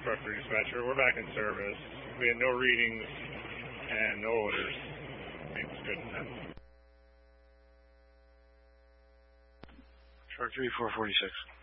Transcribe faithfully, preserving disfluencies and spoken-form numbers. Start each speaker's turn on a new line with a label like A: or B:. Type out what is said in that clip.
A: Proctor Dispatcher. We're back in service. We had no readings and no orders. Thanks, good enough.
B: Shark three four forty-six.